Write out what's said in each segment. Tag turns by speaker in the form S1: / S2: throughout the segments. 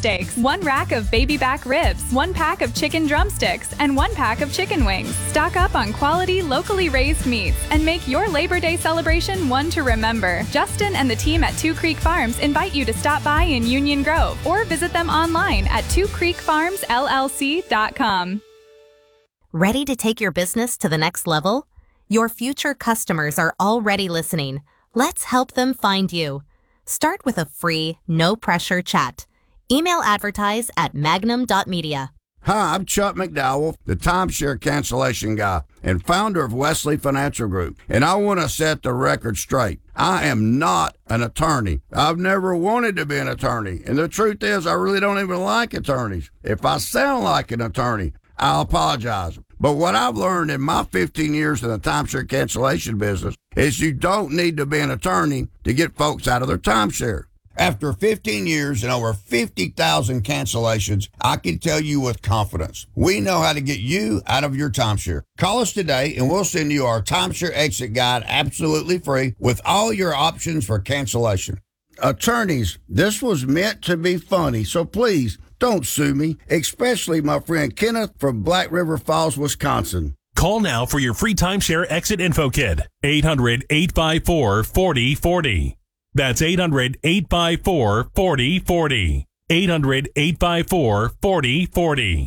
S1: steaks, 1 rack of baby back ribs, 1 pack of chicken drumsticks, and 1 pack of chicken wings. Stock up on quality, locally raised meats and make your Labor Day celebration one to remember. Justin and the team at Two Creek Farms invite you to stop by in Union Grove or visit them online at twocreekfarmsllc.com.
S2: Ready to take your business to the next level? Your future customers are already listening. Let's help them find you. Start with a free, no-pressure chat. Email advertise at magnum.media.
S3: Hi, I'm Chuck McDowell, the timeshare cancellation guy and founder of Wesley Financial Group, and I want to set the record straight. I am not an attorney. I've never wanted to be an attorney, and the truth is I really don't even like attorneys. If I sound like an attorney, I'll apologize. But what I've learned in my 15 years in the timeshare cancellation business is you don't need to be an attorney to get folks out of their timeshare. After 15 years and over 50,000 cancellations, I can tell you with confidence, we know how to get you out of your timeshare. Call us today and we'll send you our timeshare exit guide absolutely free with all your options for cancellation. Attorneys, this was meant to be funny, so please don't sue me, especially my friend Kenneth from Black River Falls, Wisconsin.
S4: Call now for your free timeshare exit info kit. 800-854-4040. That's 800-854-4040. 800-854-4040.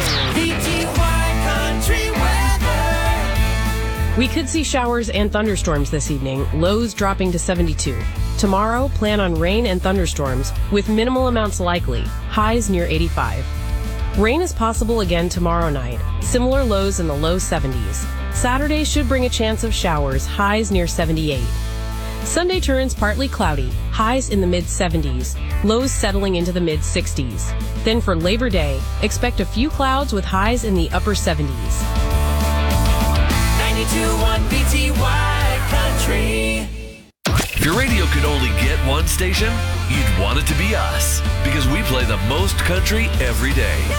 S5: We could see showers and thunderstorms this evening, lows dropping to 72. Tomorrow, plan on rain and thunderstorms, with minimal amounts likely, highs near 85. Rain is possible again tomorrow night, similar lows in the low 70s. Saturday should bring a chance of showers, highs near 78. Sunday turns partly cloudy, highs in the mid-70s, lows settling into the mid-60s. Then for Labor Day, expect a few clouds with highs in the upper 70s.
S6: 92.1 BTY Country.
S7: If your radio could only get one station, you'd want it to be us, because we play the most country every day.